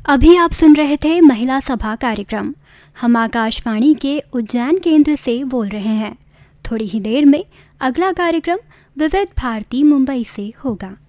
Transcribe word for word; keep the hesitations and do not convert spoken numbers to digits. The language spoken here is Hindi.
अभी आप सुन रहे थे महिला सभा कार्यक्रम। हम आकाशवाणी के उज्जैन केंद्र से बोल रहे हैं। थोड़ी ही देर में अगला कार्यक्रम विविध भारती मुंबई से होगा।